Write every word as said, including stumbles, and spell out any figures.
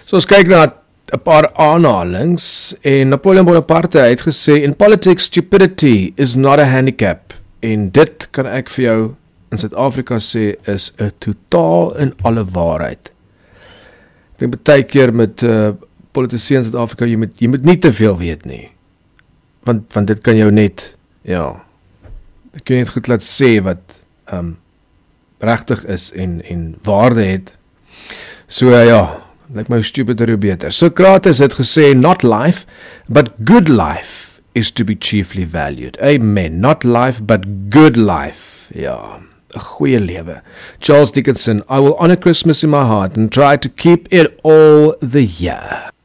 So ons kyk na 'n paar aanhalings en Napoleon Bonaparte het gesê, in politics stupidity is not a handicap. En dit kan ek vir jou in Suid-Afrika sê is 'n totaal en alle waarheid. Ek dink baie keer met uh, politici in Suid-Afrika, jy moet jy moet nie te veel weet nie. Want want dit kan jou net ja, dit kan jy net goed laat sê wat um, regtig is en en waarde het. So uh, ja, lyk my stupider hoe beter. Socrates het gesê, not life, but good life is to be chiefly valued. Amen. Not life, but good life. Ja, 'n goeie lewe. Charles Dickinson, I will honor Christmas in my heart and try to keep it all the year.